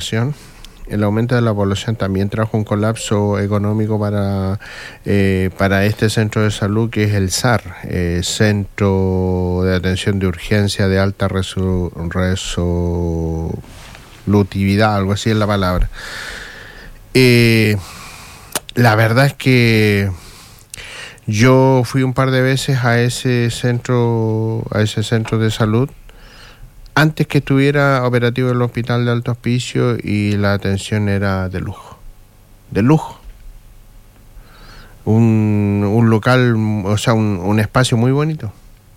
población. El aumento de la población también trajo un colapso económico para este centro de salud, que es el SAR, Centro de Atención de Urgencia de Alta Resolutividad, algo así es la palabra. La verdad es que yo fui un par de veces a ese centro de salud antes que estuviera operativo el hospital de Alto Hospicio, y la atención era de lujo. Un local, o sea, un espacio muy bonito,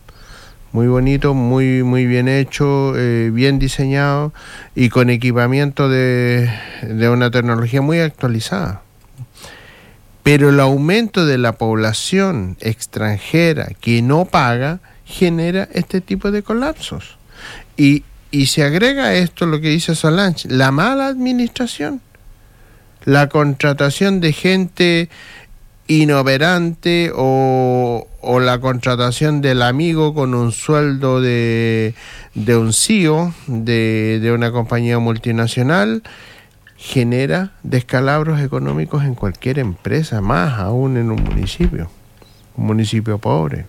muy bien hecho, bien diseñado y con equipamiento de una tecnología muy actualizada. Pero el aumento de la población extranjera que no paga genera este tipo de colapsos. Y se agrega a esto lo que dice Solange, la mala administración, la contratación de gente inoperante o la contratación del amigo con un sueldo de un CEO de una compañía multinacional, genera descalabros económicos en cualquier empresa, más aún en un municipio pobre.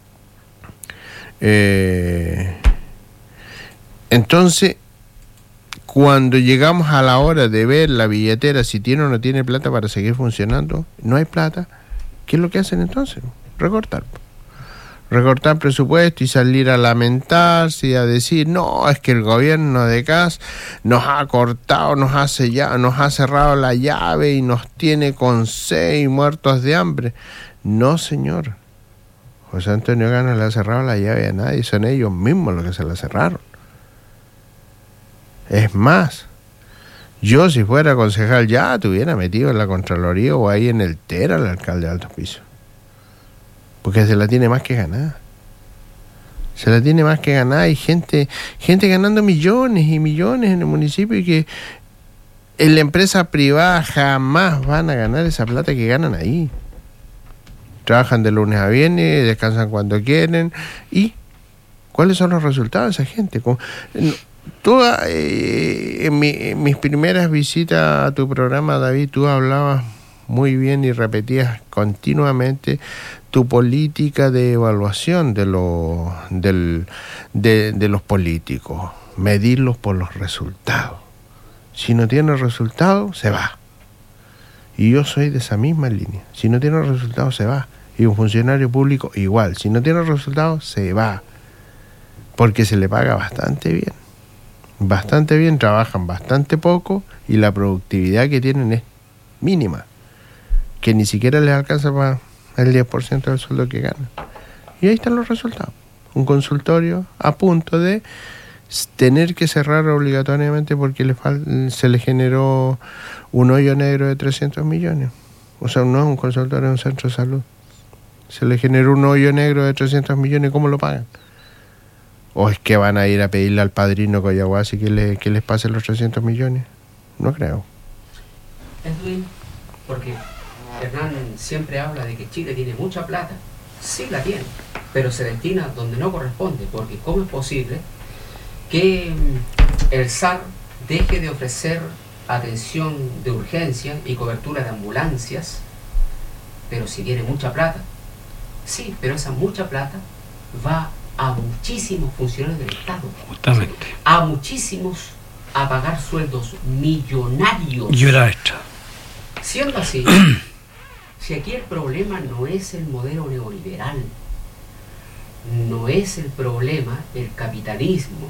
Entonces, cuando llegamos a la hora de ver la billetera, si tiene o no tiene plata para seguir funcionando, no hay plata, ¿qué es lo que hacen entonces? Recortar presupuesto y salir a lamentarse y a decir, no, es que el gobierno de Kast nos ha cortado, nos ha cerrado la llave y nos tiene con 6 muertos de hambre. No, señor. José Antonio Kast no le ha cerrado la llave a nadie, son ellos mismos los que se la cerraron. Es más, yo si fuera concejal ya te hubiera metido en la Contraloría o ahí en el TERA al alcalde de Alto Hospicio, porque se la tiene más que ganar. Hay gente ganando millones y millones en el municipio, y que en la empresa privada jamás van a ganar esa plata que ganan ahí. Trabajan de lunes a viernes, descansan cuando quieren. ¿Y cuáles son los resultados de esa gente? En mis primeras visitas a tu programa, David, tú hablabas muy bien y repetías continuamente tu política de evaluación de los políticos, medirlos por los resultados. Si no tiene resultados, se va. Y yo soy de esa misma línea. Si no tiene resultados, se va. Y un funcionario público igual. Si no tiene resultados, se va. Porque se le paga bastante bien, trabajan bastante poco y la productividad que tienen es mínima, que ni siquiera les alcanza para el 10% del sueldo que ganan. Y ahí están los resultados. Un consultorio a punto de tener que cerrar obligatoriamente porque se le generó un hoyo negro de 300 millones. O sea, no es un consultorio, es un centro de salud. Se le generó un hoyo negro de 300 millones, ¿cómo lo pagan? ¿O es que van a ir a pedirle al padrino Coyahuasi que les pase los 300 millones? No creo. Edwin, porque Hernán siempre habla de que Chile tiene mucha plata. Sí la tiene, pero se destina donde no corresponde, porque ¿cómo es posible que el SAR deje de ofrecer atención de urgencia y cobertura de ambulancias, pero si tiene mucha plata? Sí, pero esa mucha plata va a muchísimos funcionarios del Estado. Justamente. A muchísimos a pagar sueldos millonarios. Y hora extra. Siendo así, si aquí el problema no es el modelo neoliberal, no es el problema el capitalismo,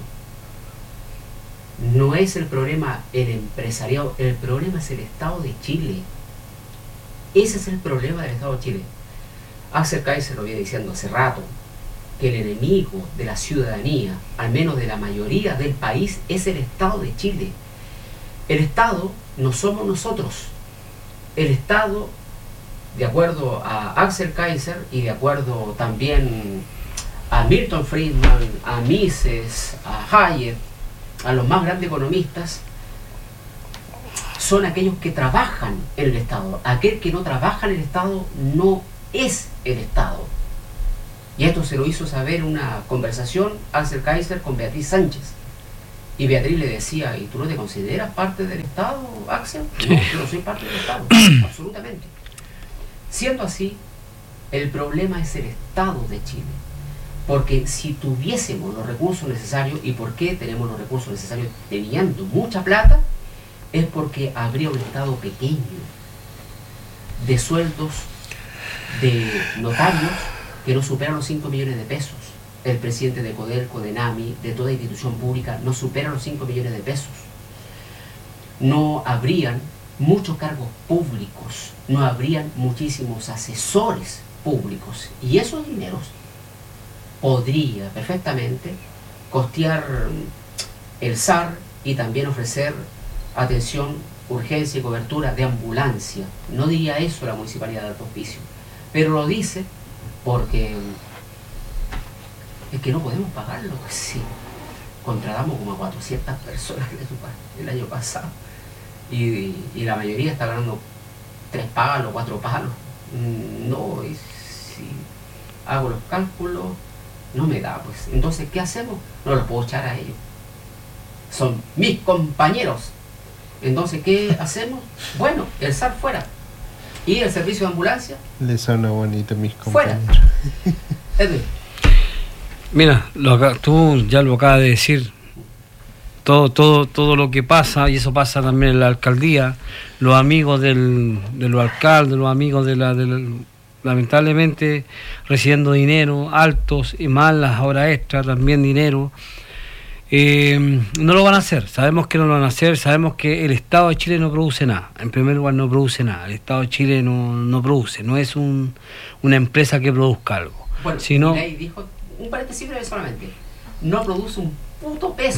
no es el problema el empresariado, el problema es el Estado de Chile. Ese es el problema del Estado de Chile. Axel Kaiser lo había diciendo hace rato, que el enemigo de la ciudadanía, al menos de la mayoría del país, es el Estado de Chile. El Estado no somos nosotros. El Estado, de acuerdo a Axel Kaiser y de acuerdo también a Milton Friedman, a Mises, a Hayek, a los más grandes economistas, son aquellos que trabajan en el Estado. Aquel que no trabaja en el Estado no es el Estado. Y esto se lo hizo saber en una conversación Axel Kaiser con Beatriz Sánchez. Y Beatriz le decía, ¿y tú no te consideras parte del Estado, Axel? Sí. No, yo no soy parte del Estado, absolutamente. Siendo así, el problema es el Estado de Chile. Porque si tuviésemos los recursos necesarios, ¿y por qué tenemos los recursos necesarios teniendo mucha plata? Es porque habría un Estado pequeño, de sueldos de notarios que no superan los 5 millones de pesos. El presidente de Codelco, de NAMI, de toda institución pública, no supera los 5 millones de pesos. No habrían muchos cargos públicos, no habrían muchísimos asesores públicos. Y esos dineros podría perfectamente costear el SAR y también ofrecer atención, urgencia y cobertura de ambulancia. No diría eso la Municipalidad de Alto Hospicio, pero lo dice porque es que no podemos pagarlo. Pues sí, contratamos como a 400 personas el año pasado y la mayoría está ganando 3 palos, 4 palos. No, y si hago los cálculos no me da, pues. Entonces, ¿qué hacemos? No los puedo echar a ellos, son mis compañeros. Entonces, ¿qué hacemos? Bueno, el SAR fuera y el servicio de ambulancia Les suena bonito, mis fuera. compañeros. Edwin. Mira, tú ya lo acabas de decir, todo lo que pasa, y eso pasa también en la alcaldía, los amigos de los alcaldes, los amigos lamentablemente recibiendo dinero, altos y malas horas extras, también dinero, no lo van a hacer, sabemos que no lo van a hacer, sabemos que el Estado de Chile no produce nada, en primer lugar no produce nada, el Estado de Chile no produce, no es una empresa que produzca algo. Bueno, sino... Milei dijo, un paréntesis breve solamente, no produce un puto peso.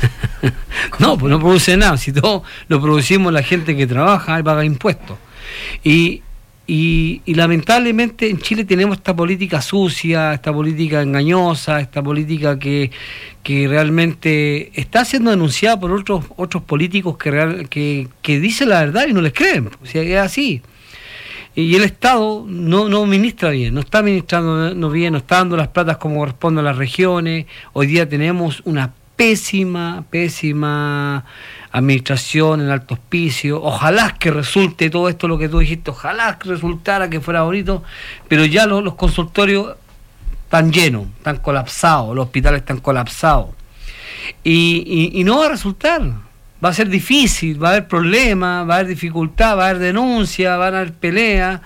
No, pues no produce nada, si todo lo producimos la gente que trabaja y paga impuestos. Y lamentablemente en Chile tenemos esta política sucia, esta política engañosa, esta política que realmente está siendo denunciada por otros políticos que dicen la verdad y no les creen, o sea, es así. Y el Estado no ministra bien, no está administrando bien, no está dando las platas como corresponde a las regiones. Hoy día tenemos una pésima administración en Alto Hospicio. Ojalá que resulte todo esto lo que tú dijiste, ojalá que resultara, que fuera bonito, pero ya los consultorios están llenos, están colapsados, los hospitales están colapsados. Y no va a resultar. Va a ser difícil, va a haber problemas, va a haber dificultad, va a haber denuncia, van a haber peleas.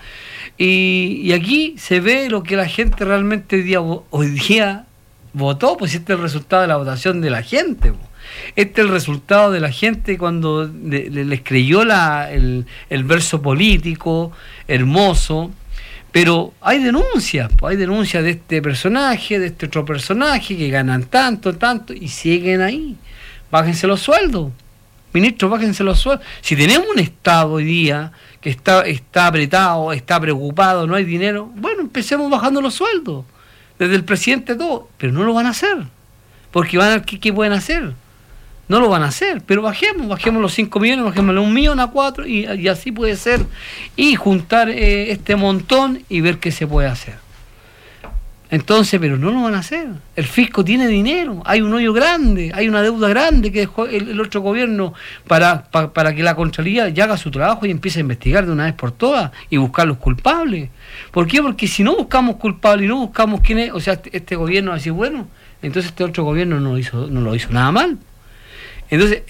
Y aquí se ve lo que la gente realmente hoy día votó, pues este es el resultado de la votación de la gente. Este es el resultado de la gente cuando les creyó el verso político hermoso. Pero hay denuncias de este personaje, de este otro personaje, que ganan tanto, y siguen ahí. Bájense los sueldos. Ministros, bájense los sueldos. Si tenemos un Estado hoy día que está apretado, está preocupado, no hay dinero, bueno, empecemos bajando los sueldos. Desde el presidente todo. Pero no lo van a hacer. Porque van a ver qué pueden hacer. No lo van a hacer, pero bajemos los 5 millones, bajémosle 1 millón a 4 y así puede ser. Y juntar este montón y ver qué se puede hacer. Entonces, pero no lo van a hacer. El fisco tiene dinero, hay un hoyo grande, hay una deuda grande que dejó el otro gobierno para que la Contraloría ya haga su trabajo y empiece a investigar de una vez por todas y buscar los culpables. ¿Por qué? Porque si no buscamos culpables y no buscamos quién es, o sea, este gobierno va a decir, bueno, entonces este otro gobierno no lo hizo nada mal. Entonces,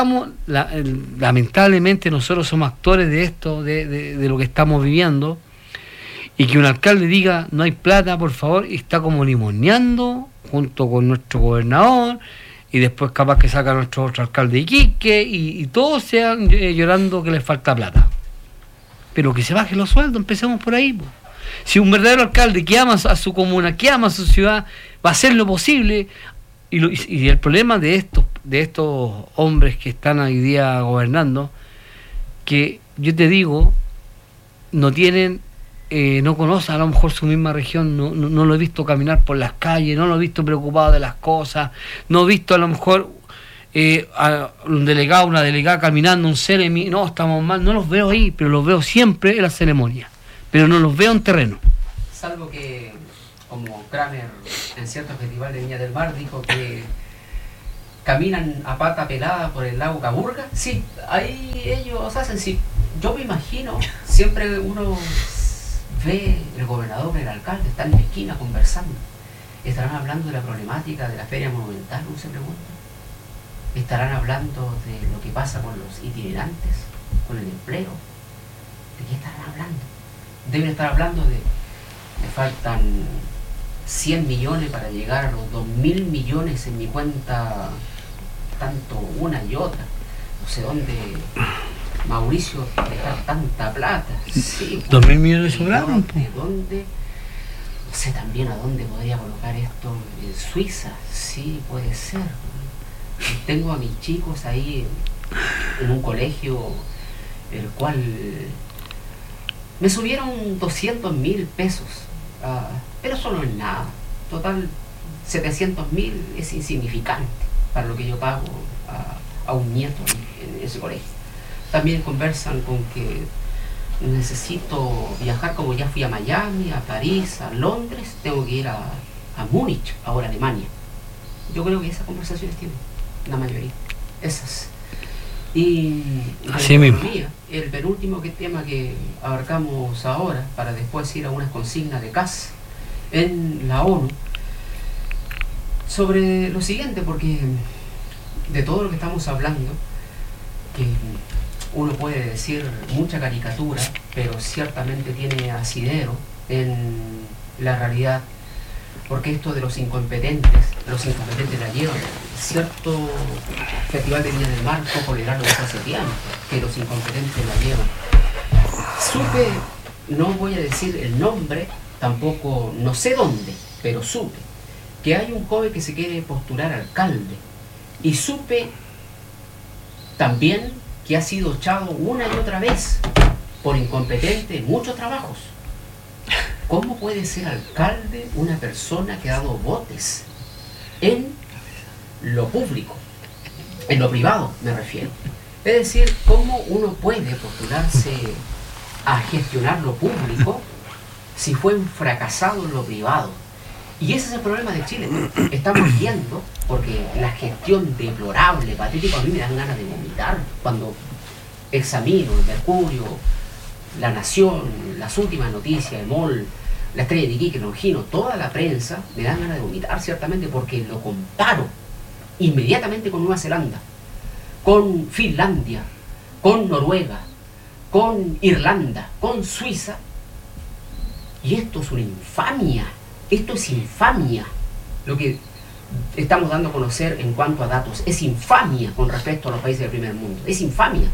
lamentablemente nosotros somos actores de esto, de lo que estamos viviendo. Y que un alcalde diga, no hay plata, por favor, y está como limoneando junto con nuestro gobernador, y después capaz que saca nuestro otro alcalde de Iquique, y todos sean llorando que les falta plata. Pero que se bajen los sueldos, empecemos por ahí. Si un verdadero alcalde que ama a su comuna, que ama a su ciudad, va a hacer lo posible, y el problema de estos hombres que están hoy día gobernando, que yo te digo, no tienen... no conocen a lo mejor su misma región, no lo he visto caminar por las calles, no lo he visto preocupado de las cosas, no he visto a lo mejor a un delegado, una delegada caminando, un CEREMI, no, estamos mal, no los veo ahí, pero los veo siempre en la ceremonia, pero no los veo en terreno. Salvo que, como Kramer en cierto festival de Viña del Mar dijo que caminan a pata pelada por el lago Caburga, sí, ahí ellos hacen, sí. Yo me imagino, siempre uno ve el gobernador, el alcalde, están en la esquina conversando. ¿Estarán hablando de la problemática de la feria monumental? Uno se pregunta. ¿Estarán hablando de lo que pasa con los itinerantes, con el empleo? ¿De qué estarán hablando? Deben estar hablando de me faltan 100 millones para llegar a los 2.000 millones en mi cuenta, tanto una y otra. No sé dónde Mauricio dejar tanta plata. Sí, 2.000 millones sobraron. ¿De dónde? No sé también a dónde podría colocar esto. En Suiza, sí, puede ser. Tengo a mis chicos ahí en un colegio, el cual me subieron 200.000 pesos, pero eso no es nada. Total, 700.000 es insignificante para lo que yo pago a un nieto en ese colegio. También conversan con que necesito viajar, como ya fui a Miami, a París, a Londres, tengo que ir a Múnich, ahora Alemania. Yo creo que esas conversaciones tienen la mayoría, esas. Y así mismo. El penúltimo tema que abarcamos ahora, para después ir a unas consignas de CAS en la ONU, sobre lo siguiente, porque de todo lo que estamos hablando, que uno puede decir mucha caricatura, pero ciertamente tiene asidero en la realidad, porque esto de los incompetentes la llevan. Cierto Festival de Viña del Mar, poco legal lo dijo hace tiempo, que los incompetentes la llevan. Supe, no voy a decir el nombre, tampoco, no sé dónde, pero supe que hay un joven que se quiere postular alcalde, y supe también que ha sido echado una y otra vez por incompetente en muchos trabajos. ¿Cómo puede ser alcalde una persona que ha dado botes en lo público, en lo privado me refiero? Es decir, ¿cómo uno puede postularse a gestionar lo público si fue un fracasado en lo privado? Y ese es el problema de Chile. Estamos viendo, porque la gestión deplorable, patética, a mí me dan ganas de vomitar cuando examino el Mercurio, La Nación, las últimas noticias, el MOL, La Estrella de Iquique, Longino, toda la prensa, me dan ganas de vomitar ciertamente, porque lo comparo inmediatamente con Nueva Zelanda, con Finlandia, con Noruega, con Irlanda, con Suiza, y esto es una infamia. Esto es infamia, lo que estamos dando a conocer en cuanto a datos. Es infamia con respecto a los países del primer mundo. Es infamia.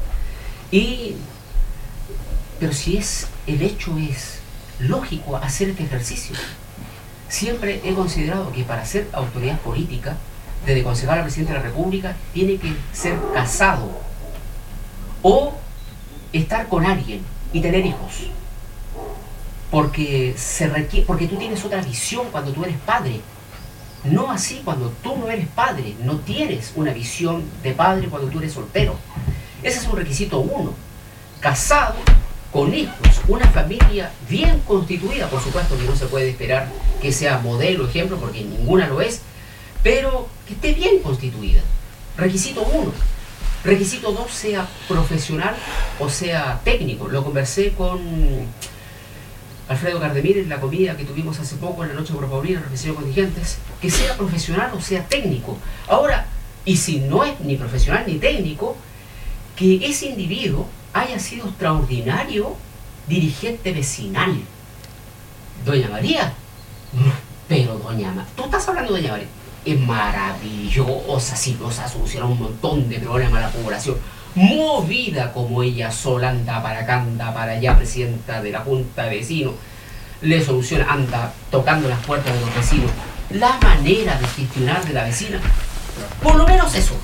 Pero si el hecho es lógico hacer este ejercicio. Siempre he considerado que para ser autoridad política, desde concejal al presidente de la República, tiene que ser casado o estar con alguien y tener hijos. Porque porque tú tienes otra visión cuando tú eres padre. No así cuando tú no eres padre. No tienes una visión de padre cuando tú eres soltero. Ese es un requisito uno. Casado, con hijos, una familia bien constituida. Por supuesto que no se puede esperar que sea modelo, ejemplo, porque ninguna lo es. Pero que esté bien constituida. Requisito uno. Requisito dos, sea profesional o sea técnico. Lo conversé con Alfredo Cardemir en la comida que tuvimos hace poco en la noche Propaulina, reflexión contingentes, que sea profesional o sea técnico. Ahora, y si no es ni profesional ni técnico, que ese individuo haya sido extraordinario dirigente vecinal. Doña María, pero Doña María, tú estás hablando de Doña María, es maravillosa, sí, nos ha solucionado un montón de problemas a la población. Movida como ella sola, anda para acá, anda para allá, presidenta de la Junta de Vecinos, le soluciona, anda tocando las puertas de los vecinos. La manera de gestionar de la vecina, por lo menos eso.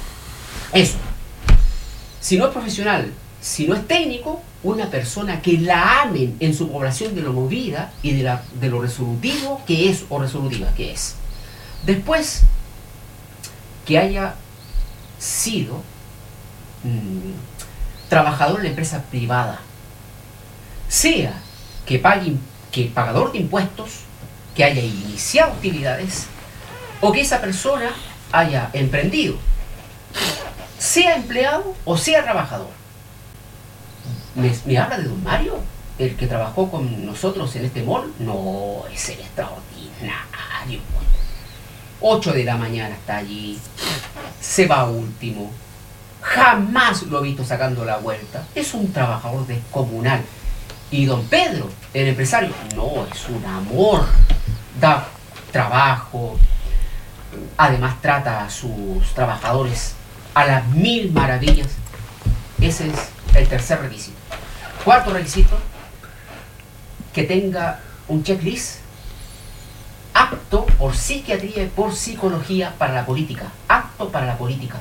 Si no es profesional, si no es técnico, una persona que la amen en su población de lo movida y de lo resolutivo que es o resolutiva que es. Después, que haya sido trabajador en la empresa privada, sea que pagador de impuestos, que haya iniciado actividades o que esa persona haya emprendido. sea empleado o sea trabajador. ¿Me habla de don Mario? El que trabajó con nosotros en este mall. No, es el extraordinario. 8 de la mañana está allí, se va último, jamás lo he visto sacando la vuelta, es un trabajador descomunal. Y don Pedro, el empresario, no, es un amor, da trabajo, además trata a sus trabajadores a las mil maravillas. Ese es el tercer requisito. Cuarto requisito, que tenga un checklist apto por psiquiatría y por psicología para la política, apto para la política.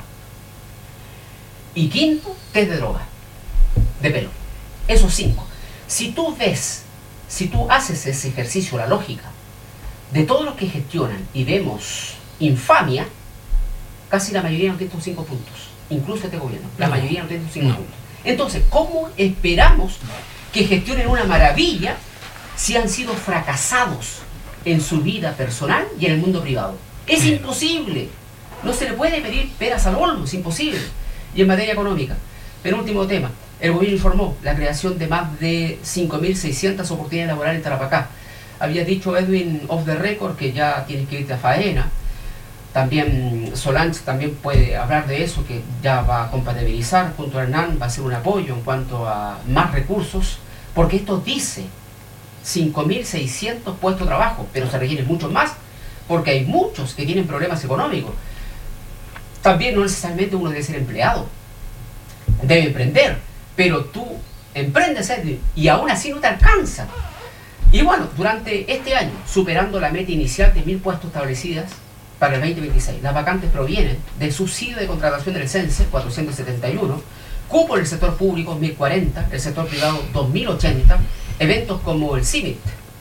Y quinto, test de droga, de pelo. Esos 5. Si tú haces ese ejercicio, la lógica, de todos los que gestionan y vemos infamia, casi la mayoría no tiene estos 5 puntos. Incluso este gobierno, la mayoría no tiene estos 5 puntos. Entonces, ¿cómo esperamos que gestionen una maravilla si han sido fracasados en su vida personal y en el mundo privado? Es imposible. No se le puede pedir peras al olmo, es imposible. Y en materia económica, penúltimo tema, el gobierno informó la creación de más de 5.600 oportunidades laborales en Tarapacá. Había dicho Edwin off the record que ya tienes que irte a faena. También Solange también puede hablar de eso, que ya va a compatibilizar junto a Hernán, va a ser un apoyo en cuanto a más recursos, porque esto dice 5.600 puestos de trabajo, pero se requieren muchos más, porque hay muchos que tienen problemas económicos. También no necesariamente uno debe ser empleado, debe emprender, pero tú emprendes y aún así no te alcanza. Y bueno, durante este año, superando la meta inicial de 1.000 puestos establecidas para el 2026, las vacantes provienen del subsidio de contratación del CENSE, 471, cupo en el sector público, 1.040, el sector privado, 2.080, eventos como el CIMIT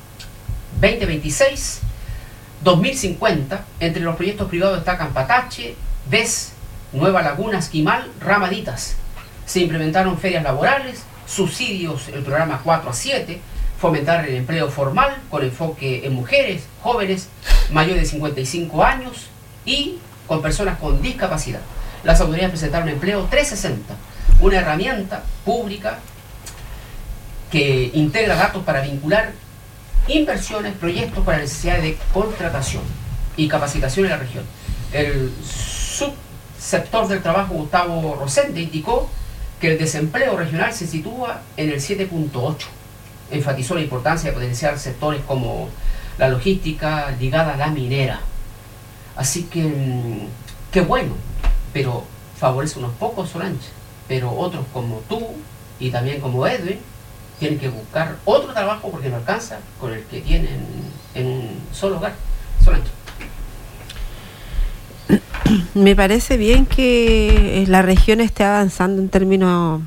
2026, 2050. Entre los proyectos privados destacan Patache, VES, Nueva Laguna, Esquimal, Ramaditas. Se implementaron ferias laborales, subsidios, el programa 4 a 7, fomentar el empleo formal con enfoque en mujeres, jóvenes, mayores de 55 años y con personas con discapacidad. Las autoridades presentaron Empleo 360, una herramienta pública que integra datos para vincular inversiones, proyectos para necesidades de contratación y capacitación en la región. El subsector del trabajo, Gustavo Rosende, indicó que el desempleo regional se sitúa en el 7.8. Enfatizó la importancia de potenciar sectores como la logística ligada a la minera. Así que, qué bueno, pero favorece unos pocos, Solange, pero otros como tú y también como Edwin tienen que buscar otro trabajo porque no alcanza con el que tienen en un solo hogar. Solange. Me parece bien que la región esté avanzando en términos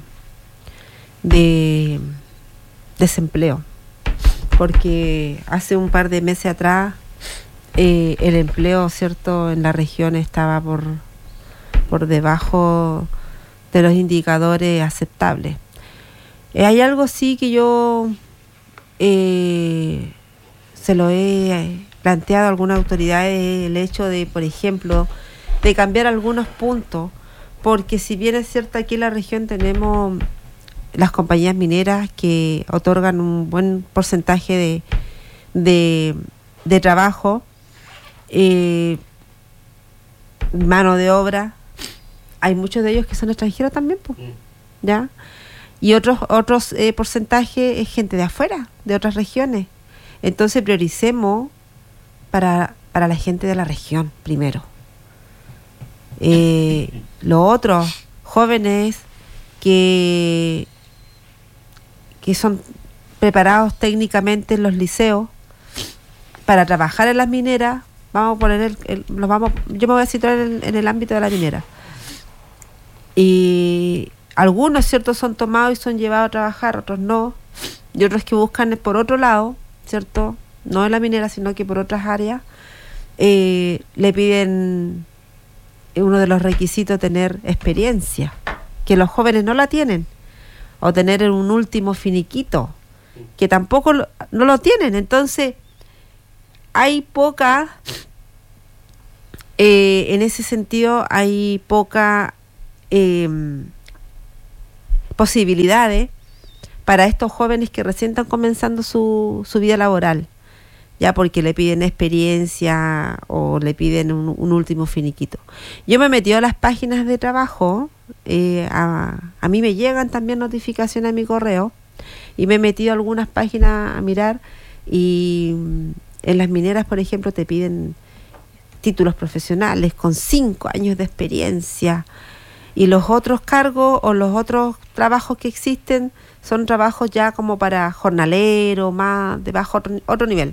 de desempleo, porque hace un par de meses atrás el empleo, cierto, en la región estaba por debajo de los indicadores aceptables. Hay algo sí que yo se lo he planteado a algunas autoridades, el hecho de, por ejemplo, de cambiar algunos puntos, porque si bien es cierto aquí en la región tenemos las compañías mineras que otorgan un buen porcentaje de trabajo, mano de obra, hay muchos de ellos que son extranjeros también, pues, ¿ya? Y otros porcentajes es gente de afuera, de otras regiones. Entonces prioricemos para la gente de la región primero. Los otros jóvenes que son preparados técnicamente en los liceos para trabajar en las mineras, vamos a poner yo me voy a situar en el ámbito de la minera. Y algunos, ¿cierto?, son tomados y son llevados a trabajar, otros no, y otros que buscan por otro lado, ¿cierto?, no en la minera, sino que por otras áreas, le piden uno de los requisitos tener experiencia, que los jóvenes no la tienen, o tener un último finiquito, que tampoco no lo tienen. Entonces hay poca, en ese sentido hay poca posibilidades para estos jóvenes que recién están comenzando su vida laboral, ya porque le piden experiencia o le piden un último finiquito. Yo me he metido a las páginas de trabajo, a mí me llegan también notificaciones a mi correo, y me he metido a algunas páginas a mirar, y en las mineras, por ejemplo, te piden títulos profesionales con 5 años de experiencia, y los otros cargos o los otros trabajos que existen son trabajos ya como para jornalero, más de bajo otro nivel,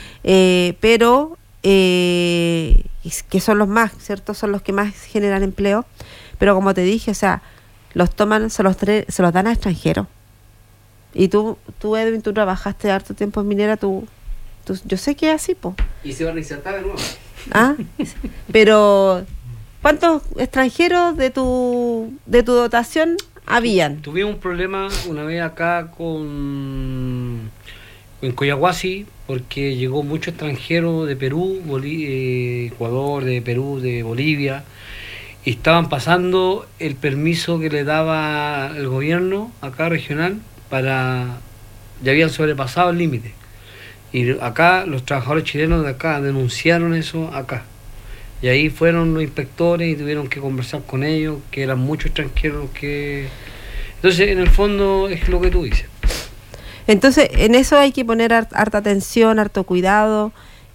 pero que son los más, ¿cierto? Son los que más generan empleo, pero como te dije, o sea, los toman, se los dan a extranjeros. Y tú Edwin, tú trabajaste harto tiempo en minera, yo sé que es así, po. Y se van a insertar de nuevo. Ah, pero ¿cuántos extranjeros de tu dotación habían? Tuvimos un problema una vez acá en Coyahuasi, porque llegó mucho extranjero de Perú, Ecuador, de Perú, de Bolivia, y estaban pasando el permiso que le daba el gobierno acá regional ya habían sobrepasado el límite. Y acá los trabajadores chilenos de acá denunciaron eso acá. Y ahí fueron los inspectores y tuvieron que conversar con ellos, que eran muchos extranjeros que... Entonces, en el fondo, es lo que tú dices. Entonces, en eso hay que poner harta atención, harto cuidado.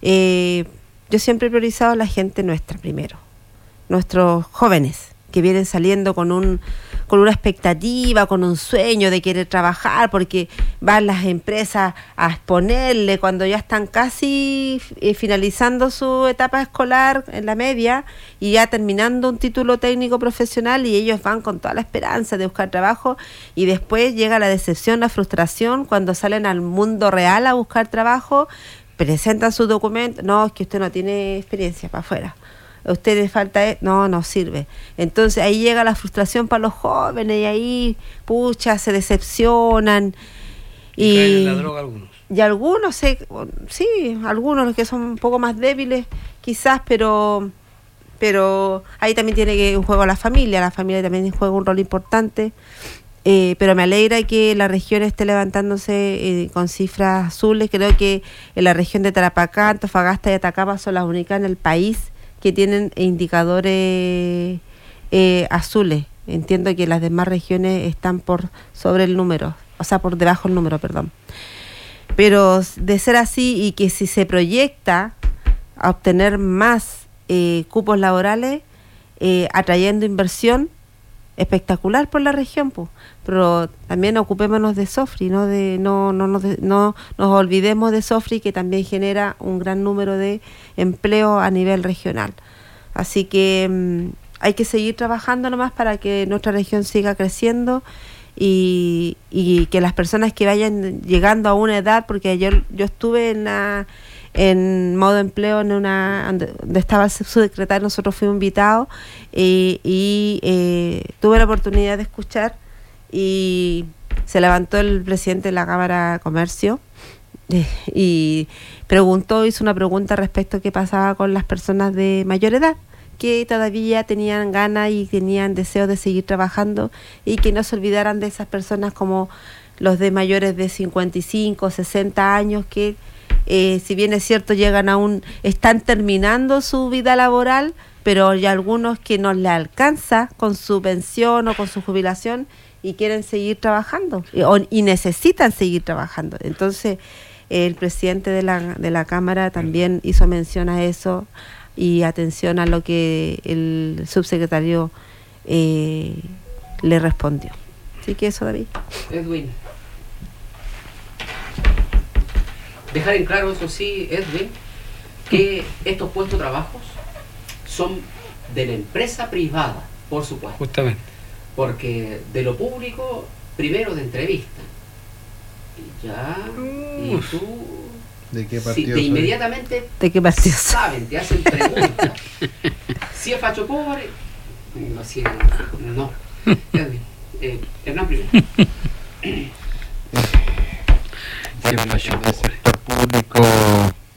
Yo siempre he priorizado a la gente nuestra primero. Nuestros jóvenes, que vienen saliendo con una expectativa, con un sueño de querer trabajar, porque van las empresas a exponerle cuando ya están casi finalizando su etapa escolar en la media y ya terminando un título técnico profesional, y ellos van con toda la esperanza de buscar trabajo, y después llega la decepción, la frustración cuando salen al mundo real a buscar trabajo, presentan su documento, no, es que usted no tiene experiencia, para afuera. A usted le falta, no sirve. Entonces ahí llega la frustración para los jóvenes, y ahí, pucha, se decepcionan. Y caen en la droga algunos. Y algunos, sí, algunos los que son un poco más débiles, quizás, pero ahí también tiene que un juego la familia también juega un rol importante. Pero me alegra que la región esté levantándose con cifras azules. Creo que en la región de Tarapacá, Antofagasta y Atacama son las únicas en el país que tienen indicadores azules. Entiendo que las demás regiones están por sobre el número, o sea, por debajo del número, perdón. Pero de ser así, y que si se proyecta a obtener más cupos laborales, atrayendo inversión, espectacular por la región, pues. Pero también ocupémonos de Sofri, no nos olvidemos de Sofri, que también genera un gran número de empleo a nivel regional. Así que hay que seguir trabajando nomás para que nuestra región siga creciendo, y que las personas que vayan llegando a una edad, porque yo estuve en modo empleo donde estaba el subsecretario, nosotros fuimos invitados, y tuve la oportunidad de escuchar, y se levantó el presidente de la Cámara de Comercio y hizo una pregunta respecto a qué pasaba con las personas de mayor edad, que todavía tenían ganas y tenían deseo de seguir trabajando, y que no se olvidaran de esas personas como los de mayores de 55, 60 años, que si bien es cierto están terminando su vida laboral, pero hay algunos que no les alcanza con su pensión o con su jubilación y quieren seguir trabajando y necesitan seguir trabajando. Entonces el presidente de la Cámara también hizo mención a eso, y atención a lo que el subsecretario le respondió. Así que eso, David. Edwin, dejar en claro, eso sí, Edwin, que estos puestos de trabajo son de la empresa privada, por supuesto. Justamente. Porque de lo público, primero de entrevista. Y ya, y tú... ¿De qué partido de inmediatamente ¿De qué partido saben, te hacen preguntas. Si es facho pobre, no. Edwin, Hernán primero. Bueno, en el sector público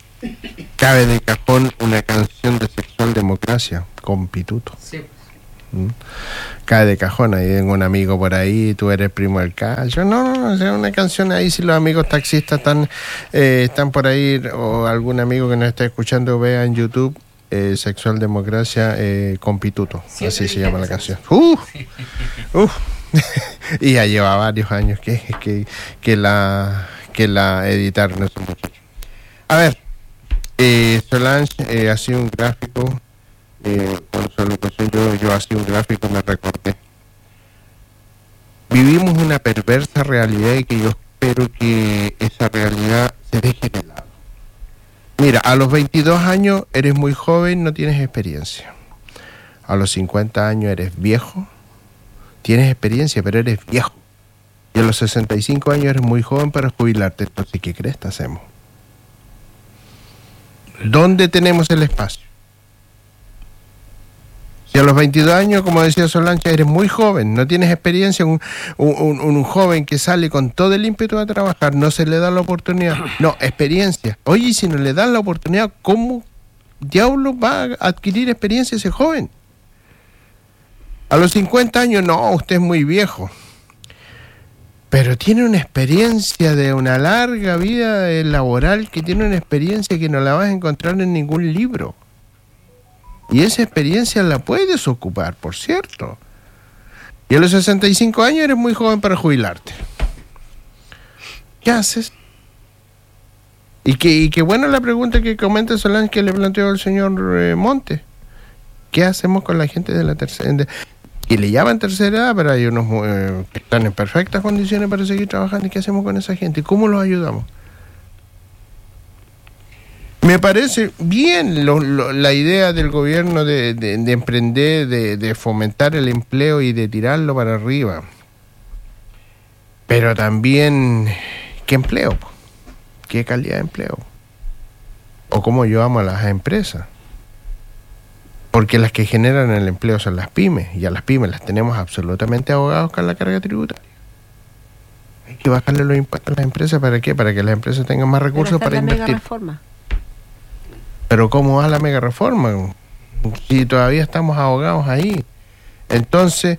cabe de cajón una canción de Sexual Democracia con Pituto. Sí. Cae de cajón, ahí tengo un amigo por ahí, tú eres primo del Cacho. No, o sea, una canción ahí, si los amigos taxistas están por ahí, o algún amigo que nos está escuchando vea en YouTube, Sexual Democracia con Pituto, Siempre así se llama la dijiste canción. Y ya lleva varios años que la editaron esos muchachos. A ver, Solange ha sido un gráfico. Con su locución yo hacía un gráfico, me recordé. Vivimos una perversa realidad y que yo espero que esa realidad se deje de lado. Mira, a los 22 años eres muy joven, no tienes experiencia. A los 50 años eres viejo, tienes experiencia, pero eres viejo. Y a los 65 años eres muy joven para jubilarte. Entonces, ¿qué crees que hacemos? ¿Dónde tenemos el espacio? Si a los 22 años, como decía Solange, eres muy joven, no tienes experiencia, un joven que sale con todo el ímpetu a trabajar, no se le da la oportunidad. No, experiencia. Oye, si no le dan la oportunidad, ¿cómo diablos va a adquirir experiencia ese joven? A los 50 años, no, usted es muy viejo. Pero tiene una experiencia de una larga vida laboral, que tiene una experiencia que no la vas a encontrar en ningún libro. Y esa experiencia la puedes ocupar, por cierto. Y a los 65 años eres muy joven para jubilarte. ¿Qué haces? Y qué buena la pregunta que comenta Solange, que le planteó el señor Monte. ¿Qué hacemos con la gente de la tercera edad? Y le llaman tercera edad, pero hay unos que están en perfectas condiciones para seguir trabajando. ¿Y qué hacemos con esa gente? ¿Cómo los ayudamos? Me parece bien la idea del gobierno de emprender, de fomentar el empleo y de tirarlo para arriba. Pero también, ¿qué empleo? ¿Qué calidad de empleo? O cómo ayudamos a las empresas. Porque las que generan el empleo son las pymes, y a las pymes las tenemos absolutamente ahogados con la carga tributaria. Hay que bajarle los impuestos a las empresas, ¿para qué? Para que las empresas tengan más recursos para invertir. Pero ¿cómo va la mega reforma? Si todavía estamos ahogados ahí. Entonces,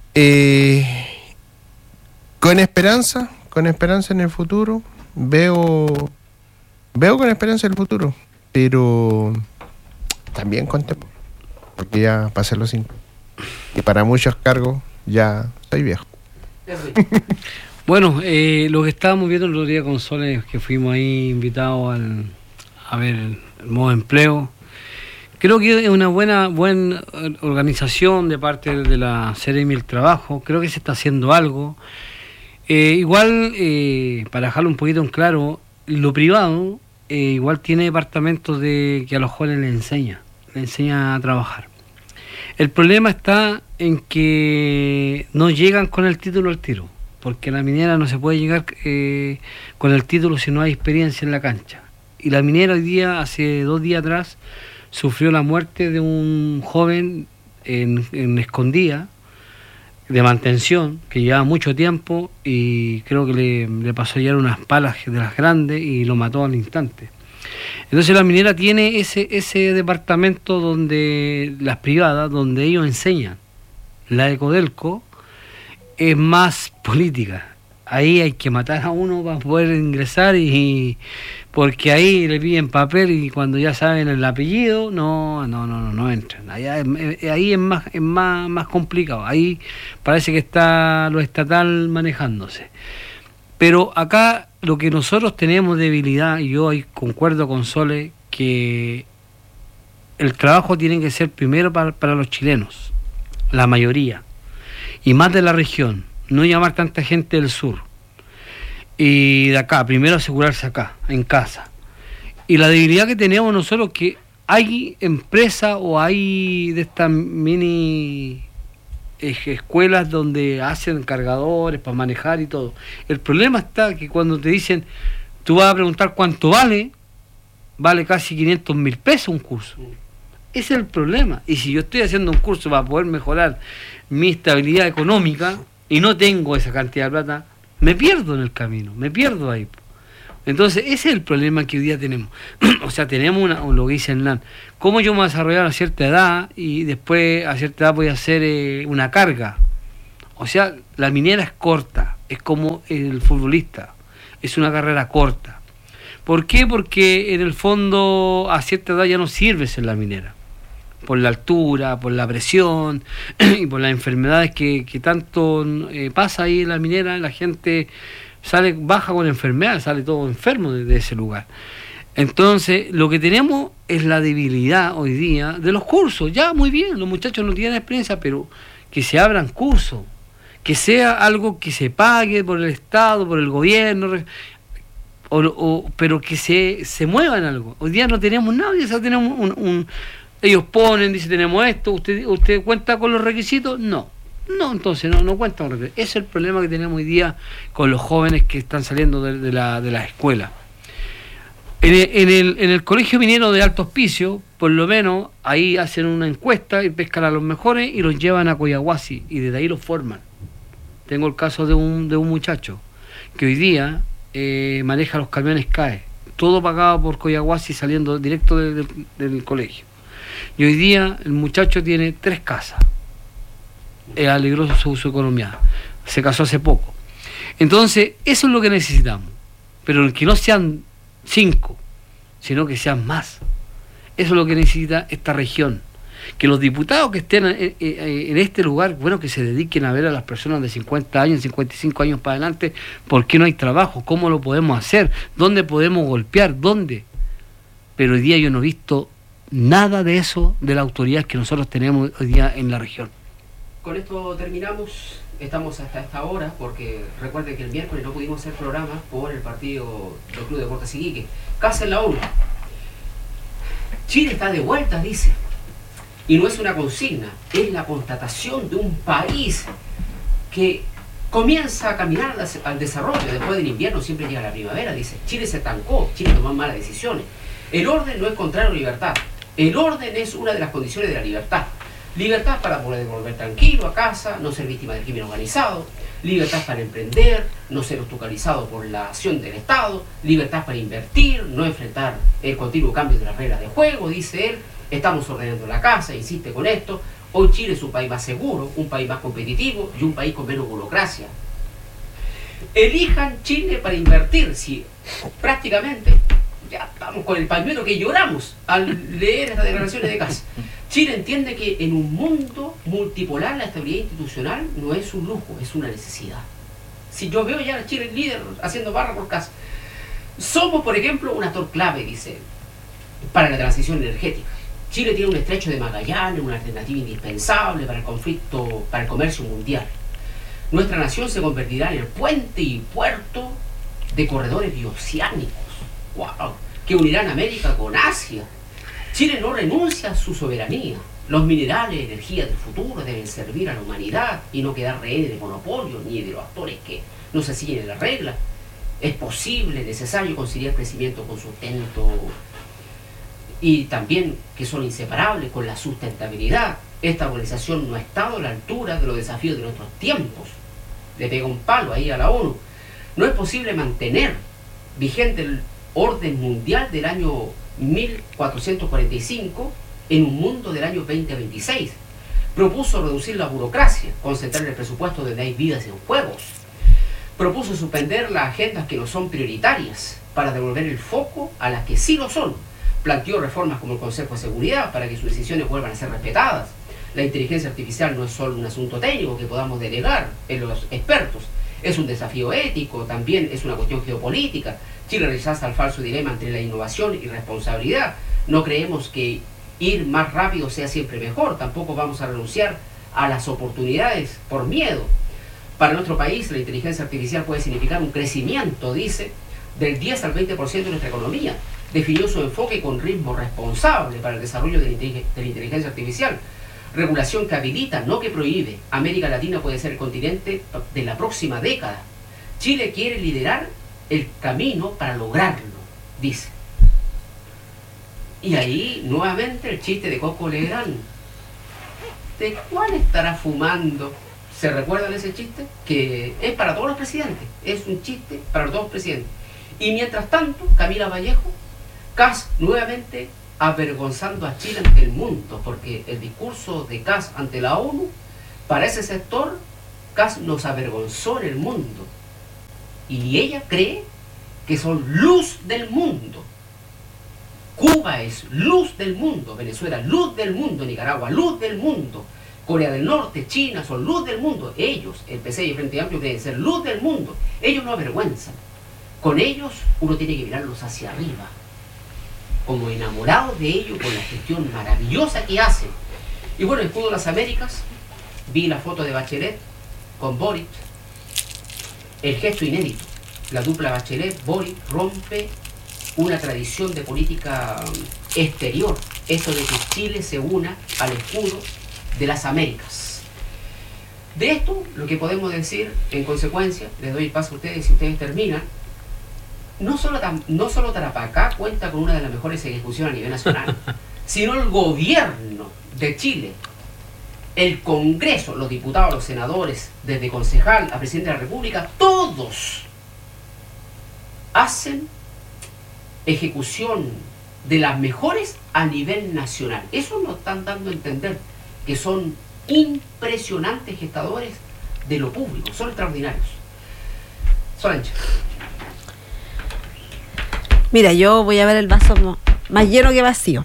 con esperanza en el futuro, veo con esperanza el futuro, pero también con temor, porque ya pasé los 5. Y para muchos cargos ya soy viejo. Bueno, lo que estábamos viendo el otro día con Sole, que fuimos ahí invitados a ver el modo empleo, creo que es una buena organización de parte de la Seremi del Trabajo. Creo que se está haciendo algo. Igual, para dejarlo un poquito en claro, lo privado igual tiene departamentos que a los jóvenes les enseña a trabajar. El problema está en que no llegan con el título al tiro, porque a la minera no se puede llegar con el título si no hay experiencia en la cancha. Y la minera hoy día, hace 2 días atrás, sufrió la muerte de un joven en Escondida, de mantención, que llevaba mucho tiempo, y creo que le pasó ya unas palas de las grandes y lo mató al instante. Entonces la minera tiene ese departamento donde las privadas, donde ellos enseñan. La de Codelco es más política. Ahí hay que matar a uno para poder ingresar, y porque ahí le piden papel y cuando ya saben el apellido no entran. Ahí es más complicado. Ahí parece que está lo estatal manejándose. Pero acá lo que nosotros tenemos debilidad, y yo ahí concuerdo con Sole, que el trabajo tiene que ser primero para los chilenos, la mayoría, y más de la región. No llamar tanta gente del sur y de acá, primero asegurarse acá, en casa. Y la debilidad que tenemos nosotros, que hay empresas o hay de estas mini escuelas donde hacen cargadores para manejar y todo. El problema está que cuando te dicen, tú vas a preguntar cuánto vale casi 500.000 pesos un curso. Ese es el problema. Y si yo estoy haciendo un curso para poder mejorar mi estabilidad económica y no tengo esa cantidad de plata, me pierdo en el camino, me pierdo ahí. Entonces, ese es el problema que hoy día tenemos. O sea, tenemos lo que dice Hernán. ¿Cómo yo me voy a desarrollar a cierta edad y después a cierta edad voy a hacer una carga? O sea, la minera es corta, es como el futbolista, es una carrera corta. ¿Por qué? Porque en el fondo a cierta edad ya no sirves en la minera. Por la altura, por la presión y por las enfermedades que tanto pasa ahí en la minera, la gente baja con enfermedades, sale todo enfermo de ese lugar. Entonces, lo que tenemos es la debilidad hoy día de los cursos. Ya, muy bien, los muchachos no tienen experiencia, pero que se abran cursos, que sea algo que se pague por el Estado, por el gobierno, pero que se mueva en algo. Hoy día no tenemos nada, o sea, tenemos ellos ponen, dicen tenemos esto, ¿usted cuenta con los requisitos? No, entonces no cuenta con los requisitos. Ese es el problema que tenemos hoy día con los jóvenes que están saliendo de la escuela. En el Colegio Minero de Alto Hospicio, por lo menos, ahí hacen una encuesta y pescan a los mejores y los llevan a Coyahuasi y desde ahí los forman. Tengo el caso de un muchacho que hoy día maneja los camiones CAE, todo pagado por Coyahuasi saliendo directo del colegio. Y hoy día el muchacho tiene 3 casas, alegró su economía, se casó hace poco. Entonces, eso es lo que necesitamos, pero que no sean 5, sino que sean más. Eso es lo que necesita esta región. Que los diputados que estén en este lugar, bueno, que se dediquen a ver a las personas de 50 años, 55 años para adelante, por qué no hay trabajo, cómo lo podemos hacer, dónde podemos golpear, dónde. Pero hoy día yo no he visto nada de eso de la autoridad que nosotros tenemos hoy día en la región. Con esto terminamos. Estamos hasta esta hora porque recuerden que el miércoles no pudimos hacer programas por el partido del Club Deportes Iquique. Casa en la ONU. Chile está de vuelta, dice. Y no es una consigna, es la constatación de un país que comienza a caminar al desarrollo. Después del invierno siempre llega la primavera, dice. Chile se estancó, Chile tomó malas decisiones. El orden no es contrario a la libertad. El orden es una de las condiciones de la libertad. Libertad para poder volver tranquilo a casa, no ser víctima del crimen organizado. Libertad para emprender, no ser obstaculizado por la acción del Estado. Libertad para invertir, no enfrentar el continuo cambio de las reglas de juego, dice él. Estamos ordenando la casa, insiste con esto. Hoy Chile es un país más seguro, un país más competitivo y un país con menos burocracia. Elijan Chile para invertir, si prácticamente ya estamos con el pañuelo que lloramos al leer estas declaraciones de casa. Chile entiende que en un mundo multipolar la estabilidad institucional no es un lujo, es una necesidad. Si yo veo ya a Chile líder haciendo barra por casa. Somos, por ejemplo, un actor clave, dice él, para la transición energética. Chile tiene un estrecho de Magallanes, una alternativa indispensable para el conflicto, para el comercio mundial. Nuestra nación se convertirá en el puente y puerto de corredores bioceánicos, wow, que unirán América con Asia. Chile no renuncia a su soberanía. Los minerales, energía del futuro deben servir a la humanidad y no quedar rehenes de monopolios ni de los actores que no se siguen las reglas. Es posible, necesario conciliar crecimiento con sustento y también que son inseparables con la sustentabilidad. Esta organización no ha estado a la altura de los desafíos de nuestros tiempos. Le pega un palo ahí a la ONU. No es posible mantener vigente el orden mundial del año 1445 en un mundo del año 2026. Propuso reducir la burocracia, concentrar el presupuesto donde hay vidas en juegos. Propuso suspender las agendas que no son prioritarias para devolver el foco a las que sí lo son. Planteó reformas como el Consejo de Seguridad para que sus decisiones vuelvan a ser respetadas. La inteligencia artificial no es solo un asunto técnico que podamos delegar en los expertos. Es un desafío ético, también es una cuestión geopolítica. Chile rechaza el falso dilema entre la innovación y responsabilidad. No creemos que ir más rápido sea siempre mejor. Tampoco vamos a renunciar a las oportunidades por miedo. Para nuestro país, la inteligencia artificial puede significar un crecimiento, dice, del 10 al 20% de nuestra economía. Definió su enfoque con ritmo responsable para el desarrollo de la inteligencia artificial. Regulación que habilita, no que prohíbe. América Latina puede ser el continente de la próxima década. Chile quiere liderar el camino para lograrlo, dice. Y ahí, nuevamente, el chiste de Coco Legrand. ¿De cuál estará fumando? ¿Se recuerdan ese chiste? Que es para todos los presidentes. Es un chiste para todos los presidentes. Y mientras tanto, Camila Vallejo, Kast nuevamente avergonzando a Chile ante el mundo, porque el discurso de Kast ante la ONU, para ese sector, Kast nos avergonzó en el mundo. Y ella cree que son luz del mundo. Cuba es luz del mundo, Venezuela luz del mundo, Nicaragua luz del mundo, Corea del Norte, China son luz del mundo. Ellos, el PC y el Frente Amplio, deben ser luz del mundo. Ellos no avergüenzan. Con ellos uno tiene que mirarlos hacia arriba, como enamorados de ellos con la gestión maravillosa que hacen. Y bueno, el Escudo de las Américas, vi la foto de Bachelet con Boric, el gesto inédito. La dupla Bachelet-Boric rompe una tradición de política exterior, eso de que Chile se una al escudo de las Américas. De esto, lo que podemos decir, en consecuencia, les doy el paso a ustedes si ustedes terminan, no solo Tarapacá cuenta con una de las mejores ejecuciones a nivel nacional, sino el gobierno de Chile, el Congreso, los diputados, los senadores, desde concejal a presidente de la República, todos hacen ejecución de las mejores a nivel nacional. Eso nos están dando a entender que son impresionantes gestadores de lo público, son extraordinarios. Solange. Mira, yo voy a ver el vaso más lleno que vacío.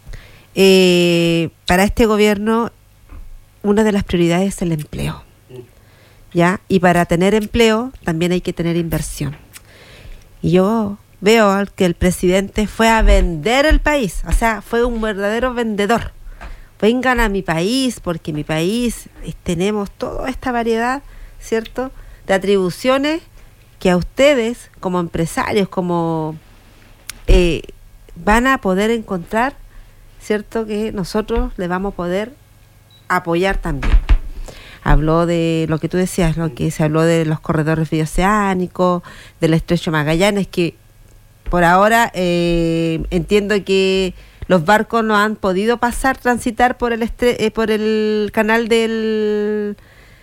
Para este gobierno, una de las prioridades es el empleo, ¿ya? Y para tener empleo también hay que tener inversión. Y yo veo que el presidente fue a vender el país, o sea, fue un verdadero vendedor. Vengan a mi país, porque en mi país tenemos toda esta variedad, ¿cierto?, de atribuciones que a ustedes, como empresarios, como van a poder encontrar, ¿cierto?, que nosotros les vamos a poder apoyar también. Habló de lo que tú decías, lo que se habló de los corredores bioceánicos, del estrecho Magallanes, que por ahora entiendo que los barcos no han podido transitar por el canal de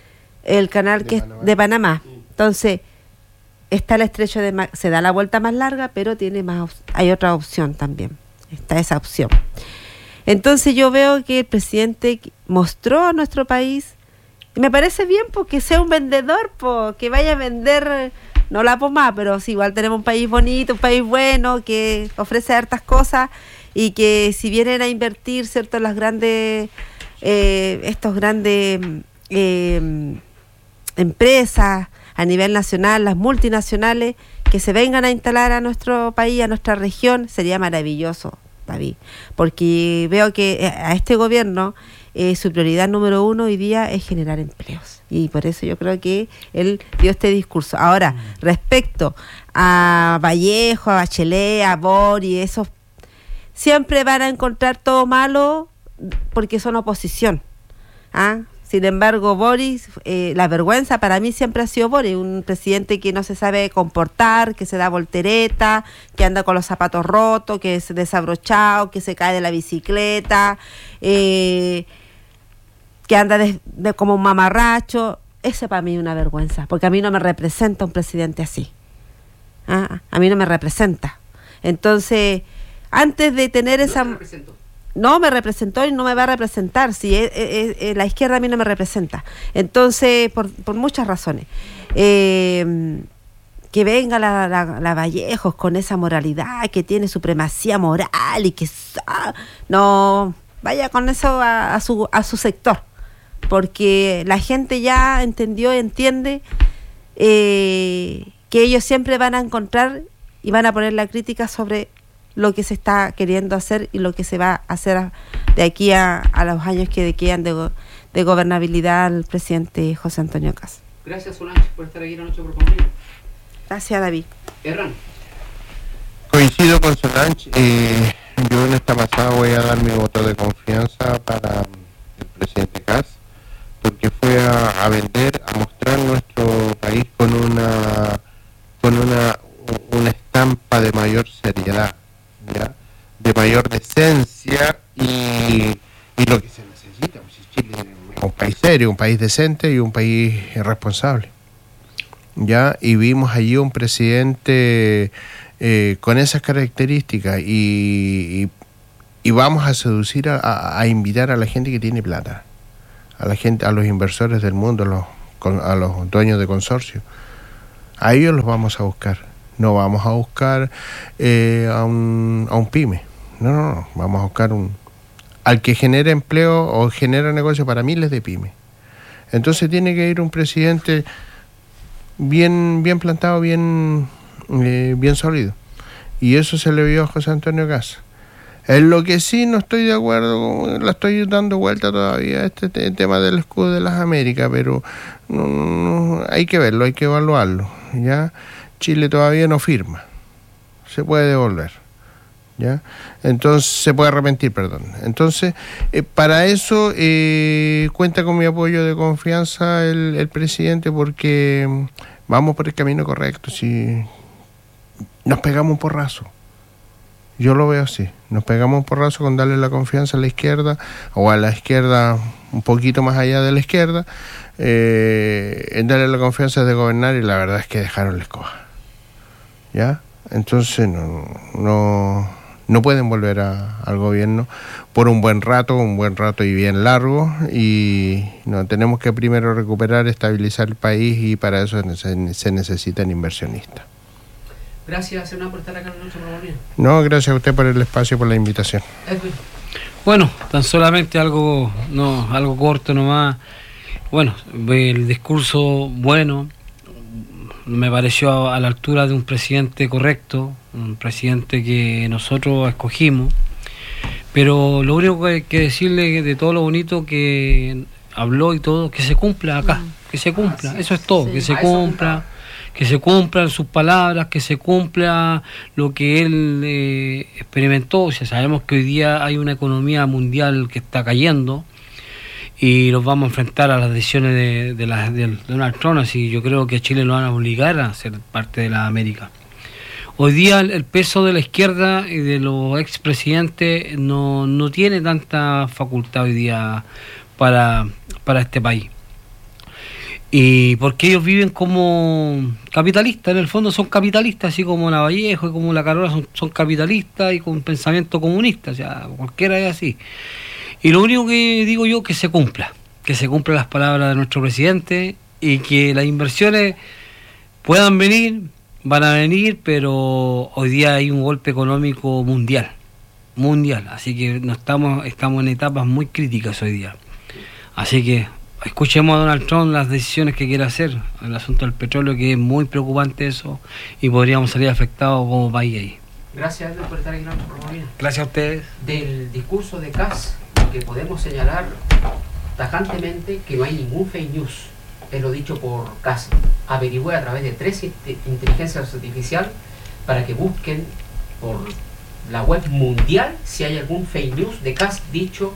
Panamá. Entonces, está el estrecho se da la vuelta más larga, pero hay otra opción también. Está esa opción. Entonces yo veo que el presidente mostró a nuestro país, y me parece bien porque sea un vendedor, que vaya a vender, no la pomada, pero sí, igual tenemos un país bonito, un país bueno, que ofrece hartas cosas, y que si vienen a invertir, ¿cierto?, las grandes, estos grandes empresas a nivel nacional, las multinacionales, que se vengan a instalar a nuestro país, a nuestra región, sería maravilloso, David, porque veo que a este gobierno su prioridad número 1 hoy día es generar empleos, y por eso yo creo que él dio este discurso. Ahora, respecto a Vallejo, a Bachelet, a Boric, esos siempre van a encontrar todo malo porque son oposición, ¿ah? Sin embargo, Boric, la vergüenza para mí siempre ha sido Boric, un presidente que no se sabe comportar, que se da voltereta, que anda con los zapatos rotos, que es desabrochado, que se cae de la bicicleta, que anda como un mamarracho. Ese para mí es una vergüenza, porque a mí no me representa un presidente así. ¿Ah? A mí no me representa. Entonces, antes de tener no me representó y no me va a representar. Si la izquierda a mí no me representa. Entonces, por muchas razones. Que venga la Vallejos con esa moralidad, que tiene supremacía moral y que no vaya con eso a su sector. Porque la gente ya entendió y entiende que ellos siempre van a encontrar y van a poner la crítica sobre lo que se está queriendo hacer y lo que se va a hacer de aquí a los años que quedan de gobernabilidad al presidente José Antonio Kast. Gracias, Solange, por estar aquí la noche por conmigo. Gracias, David. Hernán. Coincido con Solange. Yo en esta pasada voy a dar mi voto de confianza para el presidente Kast, porque fue a vender, a mostrar nuestro país con una estampa de mayor seriedad, ¿ya?, de mayor decencia y lo que se necesita. Pues Chile es un país serio, un país decente y un país responsable. ¿ya? Y vimos allí un presidente con esas características y vamos a seducir, a invitar a la gente que tiene plata, a la gente, a los inversores del mundo, a los dueños de consorcio. A ellos los vamos a buscar. No vamos a buscar a un pyme. No. Vamos a buscar al que genere empleo o genera negocio para miles de pymes. Entonces tiene que ir un presidente bien plantado, bien sólido. Y eso se le vio a José Antonio Kast. En lo que sí no estoy de acuerdo, la estoy dando vuelta todavía, el tema del escudo de las Américas, pero no, hay que verlo, hay que evaluarlo, ¿ya? Chile todavía no firma, se puede devolver, ¿ya? Entonces, se puede arrepentir, perdón. Entonces, para eso cuenta con mi apoyo de confianza el presidente, porque vamos por el camino correcto. Si nos pegamos un porrazo, yo lo veo así, nos pegamos un porrazo con darle la confianza a la izquierda, o a la izquierda un poquito más allá de la izquierda, en darle la confianza de gobernar, y la verdad es que dejaron la escoba, ¿ya? Entonces no pueden volver al gobierno por un buen rato y bien largo, y no, tenemos que primero recuperar, estabilizar el país, y para eso se necesitan inversionistas. Gracias, Hernán, por estar acá en nuestro programa. No, gracias a usted por el espacio, por la invitación. Edwin. Bueno, tan solamente algo corto nomás. Bueno, el discurso bueno, me pareció a la altura de un presidente correcto, un presidente que nosotros escogimos, pero lo único que hay que decirle de todo lo bonito que habló y todo, que se cumpla acá, que se cumpla, eso es todo, sí, que se cumpla. Que se cumplan sus palabras, que se cumpla lo que él experimentó. O sea, sabemos que hoy día hay una economía mundial que está cayendo y nos vamos a enfrentar a las decisiones de Donald Trump, así yo creo que a Chile lo van a obligar a ser parte de la América. Hoy día el peso de la izquierda y de los expresidentes no tiene tanta facultad hoy día para este país. Y porque ellos viven como capitalistas, en el fondo son capitalistas, así como Lavallejo y como la Carola son capitalistas y con pensamiento comunista, o sea, cualquiera es así. Y lo único que digo yo, que se cumplan las palabras de nuestro presidente, y que las inversiones puedan venir, van a venir, pero hoy día hay un golpe económico mundial, así que estamos en etapas muy críticas hoy día. Así que escuchemos a Donald Trump las decisiones que quiere hacer en el asunto del petróleo, que es muy preocupante eso, y podríamos salir afectados como país ahí. Gracias, Edwin, por estar aquí en nuestro programa. Gracias a ustedes. Del discurso de Kast, que podemos señalar tajantemente que no hay ningún fake news, es lo dicho por Kast. Averigüé a través de 3 inteligencias artificiales para que busquen por la web mundial si hay algún fake news de Kast dicho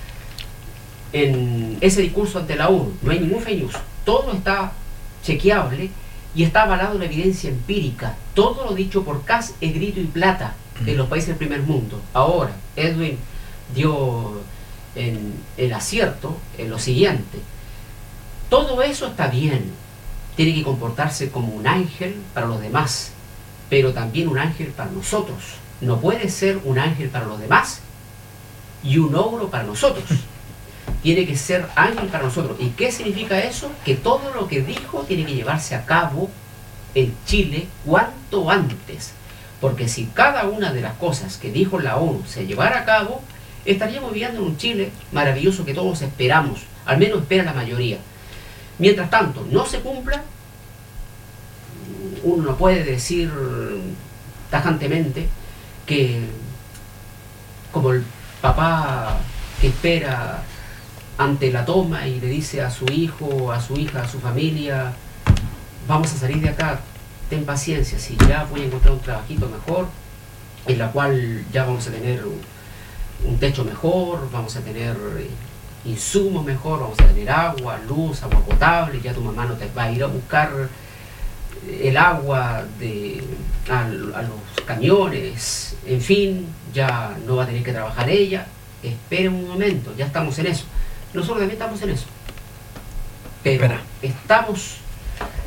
en ese discurso ante la ONU. No hay ningún fake news, todo está chequeable y está avalado en la evidencia empírica. Todo lo dicho por Kast es grito y plata en los países del primer mundo. Ahora, Edwin dio en el acierto en lo siguiente: todo eso está bien, tiene que comportarse como un ángel para los demás, pero también un ángel para nosotros. No puede ser un ángel para los demás y un ogro para nosotros. Tiene que ser ángel para nosotros. ¿Y qué significa eso? Que todo lo que dijo tiene que llevarse a cabo en Chile cuanto antes. Porque si cada una de las cosas que dijo la ONU se llevara a cabo, estaríamos viviendo en un Chile maravilloso que todos esperamos, al menos espera la mayoría. Mientras tanto, no se cumpla, uno no puede decir tajantemente que, como el papá que espera ante la toma y le dice a su hijo, a su hija, a su familia: vamos a salir de acá, ten paciencia, si ya voy a encontrar un trabajito mejor, en la cual ya vamos a tener un techo mejor, vamos a tener insumos mejor, vamos a tener agua, luz, agua potable, ya tu mamá no te va a ir a buscar el agua a los camiones, en fin, ya no va a tener que trabajar ella. Esperen un momento, ya estamos en eso. Nosotros también estamos en eso. Pero estamos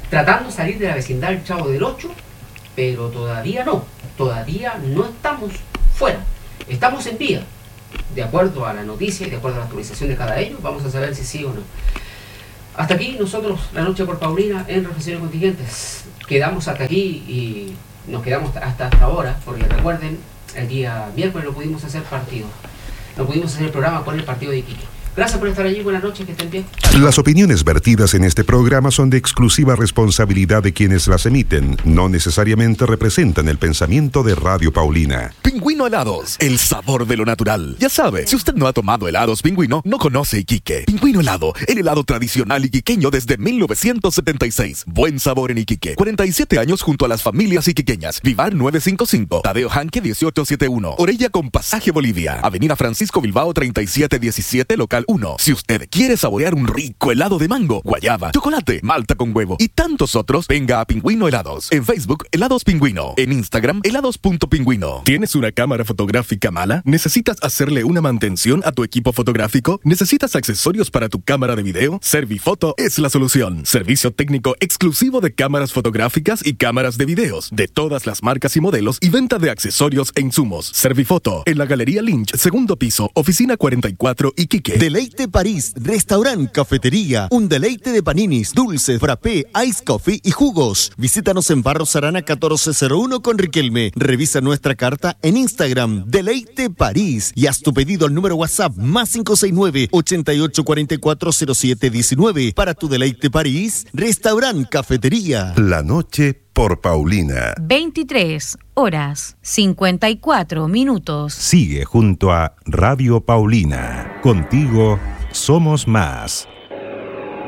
tratando de salir de la vecindad del Chavo del 8, pero todavía no estamos fuera, estamos en vía. De acuerdo a la noticia y de acuerdo a la actualización de cada ello, vamos a saber si sí o no. Hasta aquí nosotros, La Noche por Paulina, en Reflexiones Contingentes. Quedamos hasta aquí y nos quedamos hasta ahora, porque recuerden, el día miércoles no pudimos hacer partido. No pudimos hacer el programa con el partido de Iquique. Gracias por estar allí, buenas noches, que estén bien. Las opiniones vertidas en este programa son de exclusiva responsabilidad de quienes las emiten. No necesariamente representan el pensamiento de Radio Paulina. Pingüino Helados, el sabor de lo natural. Ya sabe, si usted no ha tomado helados Pingüino, no conoce Iquique. Pingüino Helado, el helado tradicional iquiqueño desde 1976. Buen sabor en Iquique. 47 años junto a las familias iquiqueñas. Vivar 955, Tadeo Janque 1871, Orella con Pasaje Bolivia, Avenida Francisco Bilbao 3717, local 1. Si usted quiere saborear un rico helado de mango, guayaba, chocolate, malta con huevo y tantos otros, venga a Pingüino Helados. En Facebook, Helados Pingüino. En Instagram, helados.pingüino. ¿Tienes una cámara fotográfica mala? ¿Necesitas hacerle una mantención a tu equipo fotográfico? ¿Necesitas accesorios para tu cámara de video? Servifoto es la solución. Servicio técnico exclusivo de cámaras fotográficas y cámaras de videos, de todas las marcas y modelos, y venta de accesorios e insumos. Servifoto, en la Galería Lynch, segundo piso, oficina 44, Iquique. Deleite París, restaurante, cafetería, un deleite de paninis, dulces, frappé, ice coffee y jugos. Visítanos en Barros Arana 1401 con Riquelme. Revisa nuestra carta en Instagram, Deleite París, y haz tu pedido al número WhatsApp más 569-88440719 para tu Deleite París, restaurante, cafetería. La Noche por Paulina. 23:54. Sigue junto a Radio Paulina. Contigo somos más.